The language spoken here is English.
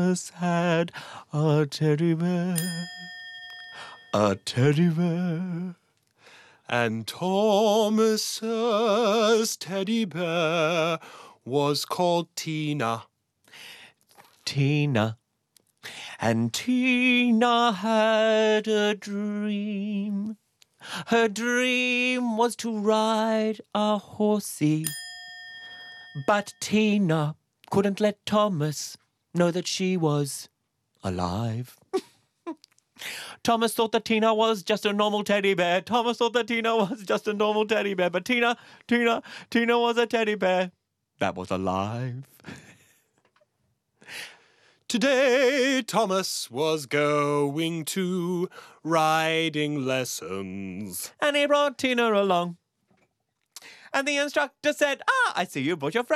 Thomas had a teddy bear. A teddy bear. And Thomas's teddy bear was called Tina. Tina. And Tina had a dream. Her dream was to ride a horsey. But Tina couldn't let Thomas know that she was alive. Thomas thought that Tina was just a normal teddy bear. Thomas thought that Tina was just a normal teddy bear. But Tina was a teddy bear that was alive. Today, Thomas was going to riding lessons. And he brought Tina along. And the instructor said, I see you brought your friend.